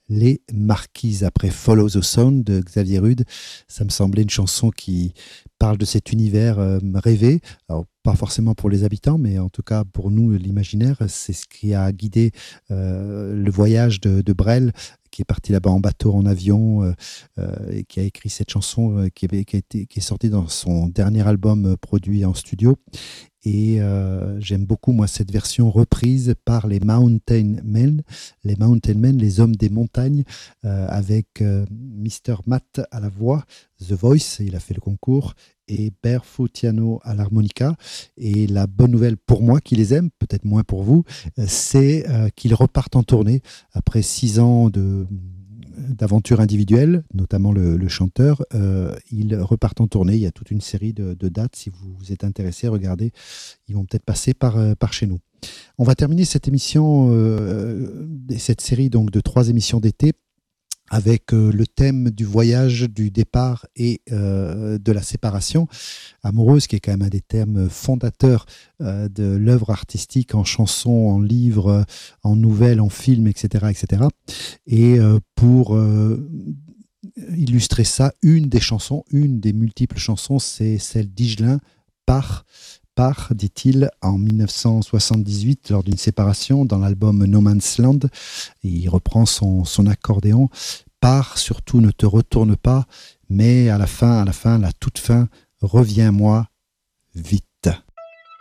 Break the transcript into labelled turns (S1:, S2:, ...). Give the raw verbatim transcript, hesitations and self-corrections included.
S1: Les Marquises, après Follow the Sound de Xavier Rude. Ça me semblait une chanson qui parle de cet univers euh, rêvé. Alors, pas forcément pour les habitants, mais en tout cas pour nous, l'imaginaire. C'est ce qui a guidé euh, le voyage de, de Brel, qui est parti là-bas en bateau, en avion, euh, euh, et qui a écrit cette chanson euh, qui, avait, qui, a été, qui est sortie dans son dernier album euh, produit en studio. Et euh, j'aime beaucoup, moi, cette version reprise par les Mountain Men, les Mountain Men, les hommes des montagnes, euh, avec euh, mister Matt à la voix, The Voice, il a fait le concours, et Barefootiano à l'harmonica. Et la bonne nouvelle pour moi, qui les aime, peut-être moins pour vous, euh, c'est euh, qu'ils repartent en tournée après six ans de... d'aventure individuelle, notamment le, le chanteur. Euh, ils repartent en tournée. Il y a toute une série de, de dates. Si vous, vous êtes intéressé, regardez, ils vont peut-être passer par, euh, par chez nous. On va terminer cette émission, euh, cette série donc de trois émissions d'été, avec euh, le thème du voyage, du départ et euh, de la séparation amoureuse, qui est quand même un des thèmes fondateurs euh, de l'œuvre artistique en chanson, en livre, en nouvelles, en film, et cetera, et cetera. Et euh, pour euh, illustrer ça, une des chansons, une des multiples chansons, c'est celle d'Higelin, Par, Par, dit-il, en dix-neuf cent soixante-dix-huit, lors d'une séparation, dans l'album No Man's Land. Et il reprend son, son accordéon. Pars, surtout ne te retourne pas, mais à la fin, à la fin, la toute fin, reviens-moi vite.